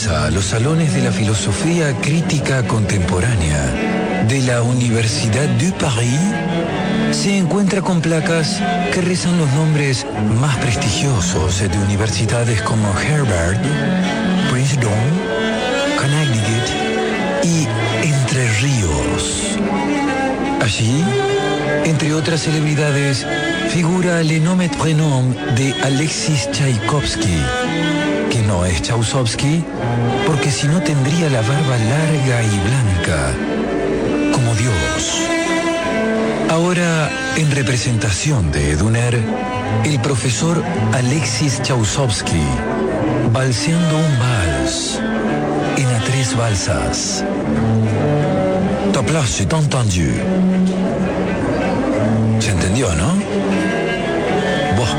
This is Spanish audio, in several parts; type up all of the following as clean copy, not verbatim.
atraviesa los salones de la filosofía crítica contemporánea de la Universidad de París, se encuentra con placas que rezan los nombres más prestigiosos de universidades como Harvard, Princeton, Connecticut y Entre Ríos. Allí, entre otras celebridades, figura Le Nom et Prénom de Alexis Tchaikovsky, que no es Chausovsky, porque si no tendría la barba larga y blanca, como Dios. Ahora, en representación de Eduner, el profesor Alexis Chausovsky, balseando un vals en A Tres Valsas. Ta place est entendue. ¿Se entendió, no? Buah.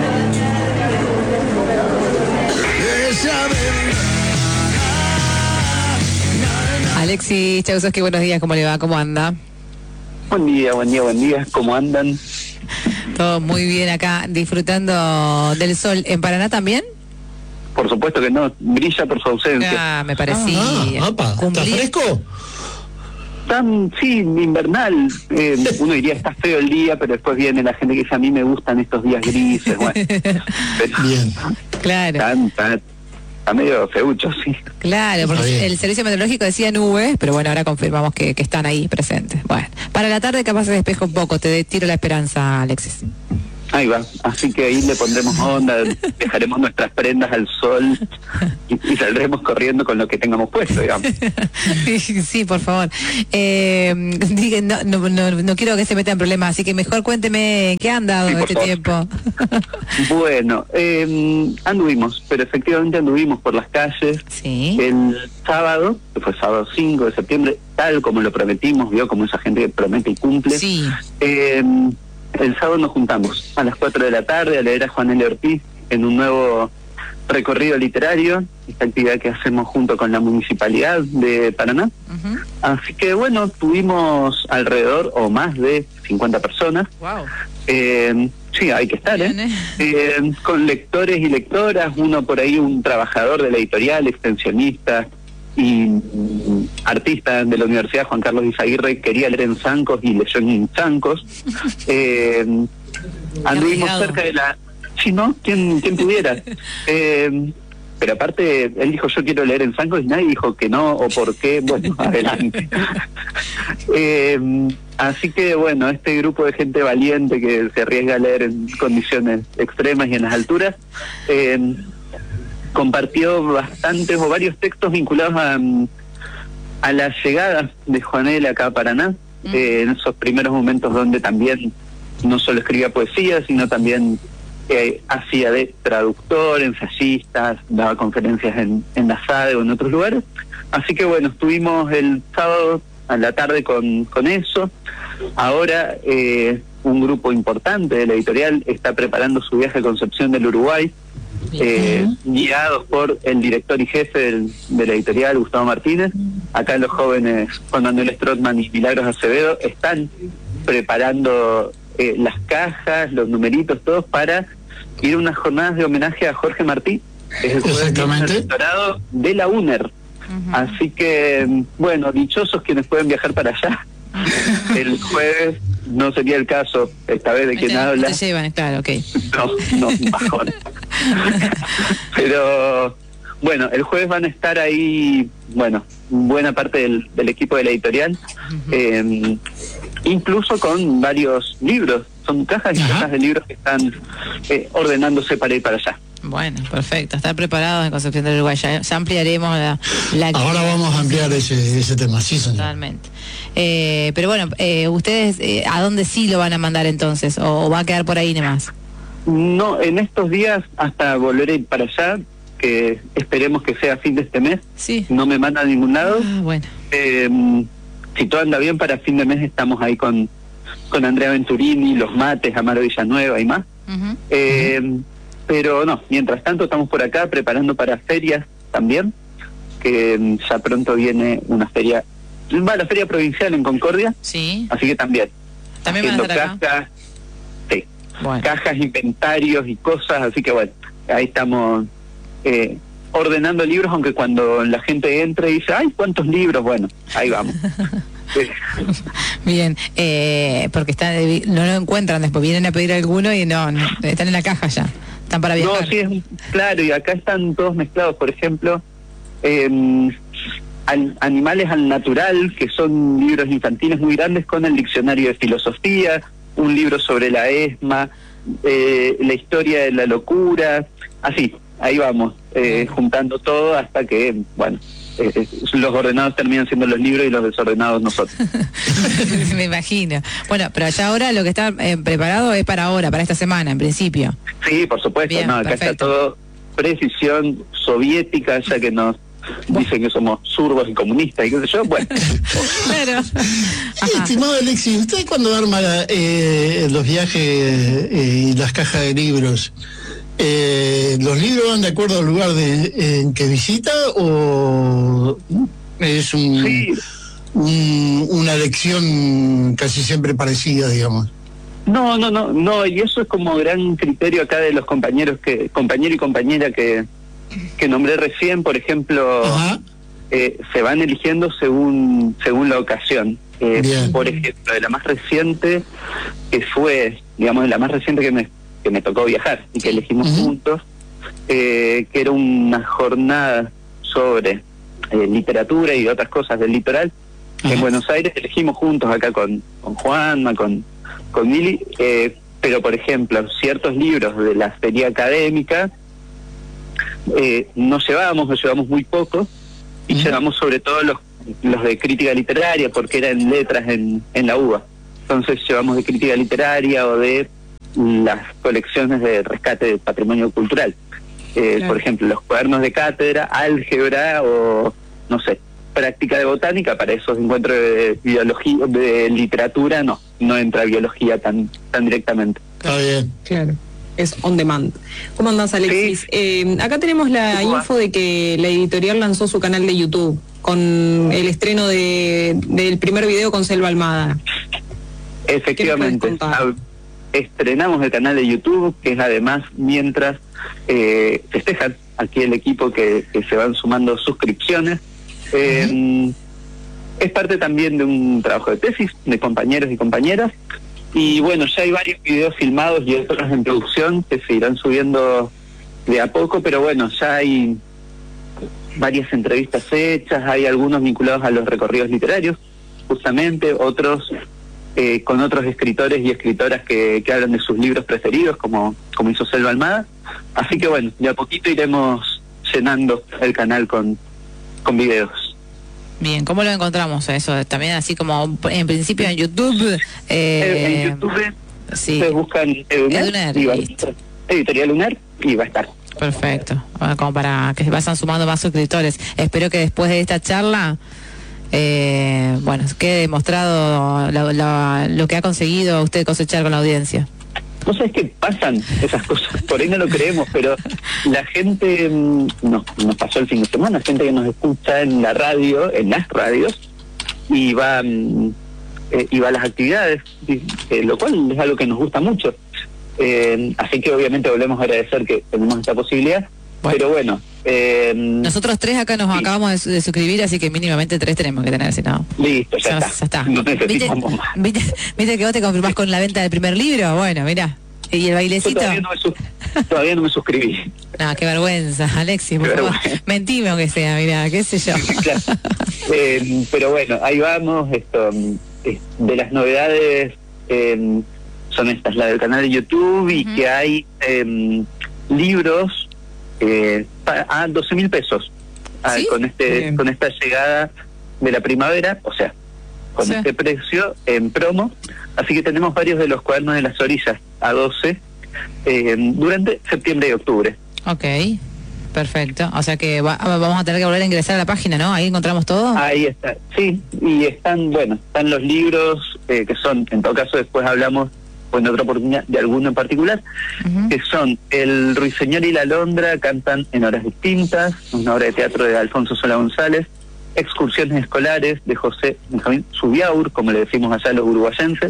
Alexis Chausovsky, buenos días, ¿cómo le va? ¿Cómo anda? Buen día, ¿cómo andan? Todo muy bien acá, disfrutando del sol. ¿En Paraná también? Por supuesto que no, brilla por su ausencia. Ah, me parecía. ¿Está fresco? Sí, invernal. Uno diría está feo el día, pero después viene la gente que dice a mí me gustan estos días grises. Bueno, Bien. Claro. Está medio feucho, sí. Claro, porque el servicio meteorológico decía nubes, pero bueno, ahora confirmamos que están ahí presentes. Bueno, para la tarde capaz se despeja un poco, te tiro la esperanza, Alexis. Ahí va, así que ahí le pondremos onda, dejaremos nuestras prendas al sol y saldremos corriendo con lo que tengamos puesto, digamos. Sí, por favor. No quiero que se meta en problemas, así que mejor cuénteme qué han dado este tiempo. Bueno, anduvimos, pero efectivamente anduvimos por las calles. Sí. El sábado, que fue sábado 5 de septiembre, tal como lo prometimos, vio como esa gente que promete y cumple. Sí. El sábado nos juntamos a las 4 de la tarde a leer a Juan L. Ortiz en un nuevo recorrido literario, esta actividad que hacemos junto con la Municipalidad de Paraná. Uh-huh. Así que bueno, tuvimos alrededor o más de 50 personas. Wow. Sí, hay que estar, con lectores y lectoras, uno por ahí, un trabajador de la editorial, extensionista y artista de la Universidad, Juan Carlos Izaguirre, quería leer en zancos y leyó en zancos. Anduvimos cerca de la... Sí, ¿no? ¿Quién pudiera? Pero aparte, él dijo, yo quiero leer en zancos, y nadie dijo que no, o por qué. Bueno, adelante. Así que, bueno, este grupo de gente valiente que se arriesga a leer en condiciones extremas y en las alturas, compartió bastantes o varios textos vinculados a la llegada de Juanel acá a Paraná, en esos primeros momentos donde también no solo escribía poesía, sino también hacía de traductor, ensayista, daba conferencias en la SADE o en otros lugares. Así que bueno, estuvimos el sábado a la tarde con eso. Ahora un grupo importante de la editorial está preparando su viaje a Concepción del Uruguay, guiados por el director y jefe de la editorial, Gustavo Martínez. Acá los jóvenes Juan Manuel Strootman y Milagros Acevedo están preparando las cajas, los numeritos, todos para ir a unas jornadas de homenaje a Jorge Martí, que es el juez del doctorado de la UNER. Uh-huh. Así que, bueno, dichosos quienes pueden viajar para allá. El jueves no sería el caso, esta vez, de quien habla. No te llevan, claro, ok. No, bajón. Pero, bueno, el jueves van a estar ahí, bueno, buena parte del equipo de la editorial, incluso con varios libros. Son cajas y cajas de libros que están ordenándose para ir para allá. Bueno, perfecto. Estar preparados en Concepción del Uruguay. Ya ampliaremos la Ahora vamos a ampliar ese tema, sí, señor. Totalmente. Pero bueno, ¿ustedes a dónde sí lo van a mandar entonces? ¿O va a quedar por ahí nomás? No, en estos días hasta volver a ir para allá, que esperemos que sea fin de este mes. Sí. No me manda a ningún lado. Bueno. Si todo anda bien, para fin de mes estamos ahí con Andrea Venturini, Los Mates, Amaro Villanueva y más. Uh-huh. Pero no, mientras tanto estamos por acá preparando para ferias también, que ya pronto viene una feria, la feria provincial en Concordia. Sí. Así que también van a estar acá. Cajas, sí, bueno. Cajas, inventarios y cosas, así que bueno, ahí estamos ordenando libros, aunque cuando la gente entra y dice, ¡ay, cuántos libros! Bueno, ahí vamos. Bien, porque no lo encuentran después, vienen a pedir alguno y no, están en la caja ya, están para viajar. No, sí, claro, y acá están todos mezclados, por ejemplo, Animales al Natural, que son libros infantiles muy grandes, con el diccionario de filosofía, un libro sobre la ESMA, la historia de la locura, así, ahí vamos, juntando todo hasta que, bueno, los ordenados terminan siendo los libros y los desordenados nosotros. Me imagino. Bueno, pero allá ahora lo que está preparado es para ahora, para esta semana, en principio. Sí, por supuesto. Bien, no, acá perfecto. está todo precisión soviética, ya que nos dicen que somos zurdos y comunistas y qué sé yo. Bueno. Claro. Sí, estimado Alexis, ¿usted cuando arma los viajes y las cajas de libros, los libros van de acuerdo al lugar en que visita o es una lección casi siempre parecida, digamos? No, y eso es como gran criterio acá de los compañero y compañera que nombré recién, por ejemplo. Se van eligiendo según la ocasión. Por ejemplo, de la más reciente, que fue, digamos, de la más reciente que me tocó viajar y que elegimos juntos, que era una jornada sobre literatura y otras cosas del litoral. En Buenos Aires elegimos juntos acá con Juanma, con Mili, pero por ejemplo, ciertos libros de la feria académica no llevamos muy pocos, y llevamos sobre todo los de crítica literaria, porque eran letras en la UBA. Entonces llevamos de crítica literaria o de las colecciones de rescate del patrimonio cultural. Claro. Por ejemplo, los cuadernos de cátedra, álgebra o, no sé, práctica de botánica. Para esos encuentros de biología, de literatura, no entra biología tan directamente. Está bien. Claro. Es on demand. ¿Cómo andás, Alexis? Sí. Acá tenemos la info de que la editorial lanzó su canal de YouTube con el estreno del primer video con Selva Almada. Efectivamente. Estrenamos el canal de YouTube, que es además mientras festejan aquí el equipo que se van sumando suscripciones. Es parte también de un trabajo de tesis de compañeros y compañeras. Y bueno, ya hay varios videos filmados y otros en producción que se irán subiendo de a poco, pero bueno, ya hay varias entrevistas hechas, hay algunos vinculados a los recorridos literarios, justamente, otros con otros escritores y escritoras que hablan de sus libros preferidos, como hizo Selva Almada. Así que bueno, de a poquito iremos llenando el canal con videos. Bien, ¿cómo lo encontramos eso? También así como en principio en YouTube. En YouTube sí. Se buscan Edunar, Editorial Lunar, y va a estar. Perfecto, como para que se vayan sumando más suscriptores. Espero que después de esta charla, bueno, quede demostrado lo que ha conseguido usted cosechar con la audiencia. No sabes qué pasan esas cosas, por ahí no lo creemos, pero la gente, nos pasó el fin de semana, gente que nos escucha en la radio, en las radios, y va a las actividades, lo cual es algo que nos gusta mucho. Así que obviamente volvemos a agradecer que tenemos esta posibilidad, pero bueno. Nosotros tres acá nos acabamos de suscribir, así que mínimamente 3 tenemos que tener, si no. Listo, ya está. No necesitamos más. ¿Viste que vos te confirmás con la venta del primer libro? Bueno, mirá. ¿Y el bailecito? Todavía no me suscribí. No, qué vergüenza, Alexis. Mentime aunque sea, mirá, qué sé yo. Claro. Pero bueno, ahí vamos. De las novedades son estas, la del canal de YouTube, y que hay libros a 12.000 pesos. ¿Sí? Con esta llegada de la primavera, o sea, con este precio en promo. Así que tenemos varios de los cuadernos de las orillas a 12 durante septiembre y octubre. Ok, perfecto. O sea que vamos a tener que volver a ingresar a la página, ¿no? Ahí encontramos todo. Ahí está, sí. Y están los libros que son, en todo caso después hablamos o en otra oportunidad de alguno en particular, que son El Ruiseñor y la Alondra cantan en horas distintas, una obra de teatro de Alfonso Sola González, Excursiones escolares de José Benjamín Subiaur, como le decimos allá a los uruguayenses,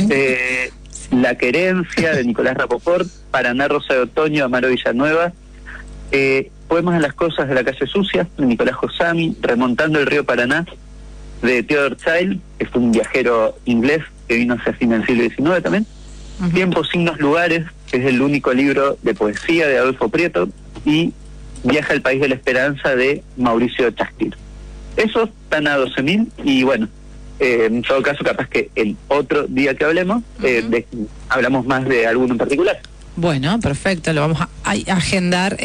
La Querencia de Nicolás Rapoport, Paraná Rosa de Otoño, Amaro Villanueva, Poemas en las cosas de la calle sucia, de Nicolás Josami, Remontando el río Paraná, de Theodore Child, que fue un viajero inglés que vino hacia fines del siglo XIX también. Tiempos, signos, lugares, que es el único libro de poesía de Adolfo Prieto, y Viaje al país de la esperanza de Mauricio Chastir. Esos están a 12.000 y bueno, en todo caso capaz que el otro día que hablemos hablamos más de alguno en particular. Bueno, perfecto, lo vamos a agendar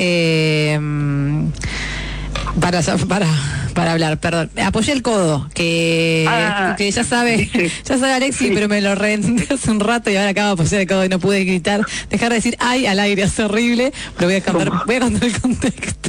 para hablar, perdón. Apoyé el codo, que ya sabe Alexis, pero me lo rendí hace un rato y ahora acabo de apoyar el codo y no pude gritar, dejar de decir ay al aire, es horrible, pero voy a contar el contexto.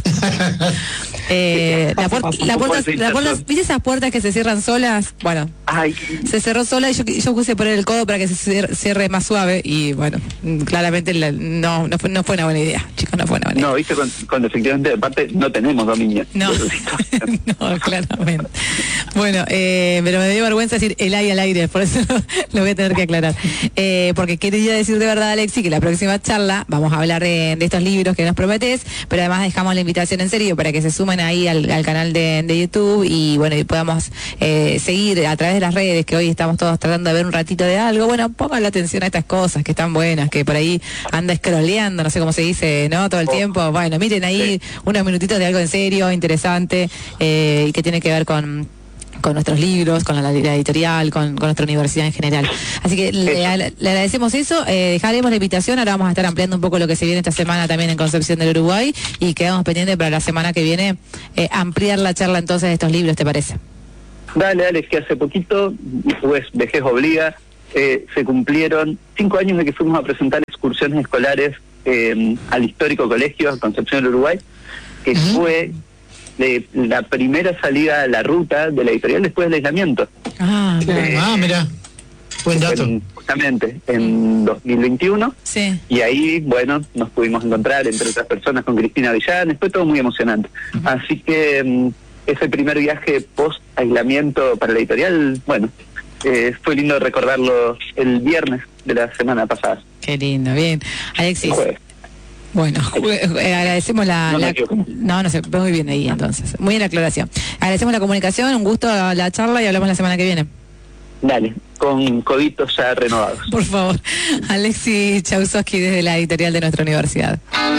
¿Viste esas puertas que se cierran solas? Bueno, se cerró sola y yo puse poner el codo para que se cierre más suave y bueno, claramente no fue una buena idea, chicos, no fue una buena idea. No, viste, cuando efectivamente de parte no tenemos dominio. No, no, claramente. Bueno, pero me dio vergüenza decir el ay al aire, por eso lo voy a tener que aclarar. Porque quería decir de verdad, Alexi, que la próxima charla vamos a hablar de estos libros que nos prometés, pero además dejamos la invitación en serio para que se sumen ahí al canal de YouTube y bueno, y podamos seguir a través de las redes, que hoy estamos todos tratando de ver un ratito de algo. Bueno, pongan la atención a estas cosas que están buenas, que por ahí anda scrolleando, no sé cómo se dice, ¿no? Todo el tiempo. Bueno, miren ahí unos minutitos de algo en serio, interesante, y que tiene que ver con nuestros libros, con la editorial, con nuestra universidad en general. Así que le agradecemos eso, dejaremos la invitación, ahora vamos a estar ampliando un poco lo que se viene esta semana también en Concepción del Uruguay y quedamos pendientes para la semana que viene ampliar la charla entonces de estos libros, ¿te parece? Dale, que hace poquito, pues Vejez Obliga, se cumplieron 5 años de que fuimos a presentar excursiones escolares al histórico colegio Concepción del Uruguay, que fue de la primera salida a la ruta de la editorial después del aislamiento. Mira, buen dato. Justamente en 2021. Sí. Y ahí, bueno, nos pudimos encontrar, entre otras personas, con Cristina Villanes, fue todo muy emocionante. Así que ese primer viaje post-aislamiento para la editorial, bueno, fue lindo recordarlo el viernes de la semana pasada. Qué lindo, bien. Alexis. Bueno, agradecemos no sé, muy bien ahí entonces. Muy bien la aclaración. Agradecemos la comunicación, un gusto la charla y hablamos la semana que viene. Dale, con coditos ya renovados. Por favor. Alexis Chausowski desde la editorial de nuestra universidad.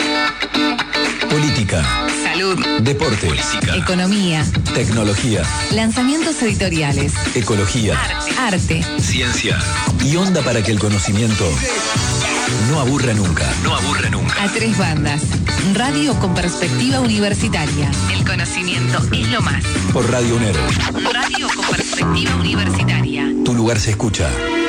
Política. Salud. Deporte. Política. Economía. Tecnología. Lanzamientos editoriales. Ecología. Arte. Ciencia. Y onda para que el conocimiento no aburra nunca. No aburra nunca. A tres bandas. Radio con perspectiva universitaria. El conocimiento es lo más. Por Radio UNER. Radio con perspectiva universitaria. Tu lugar se escucha.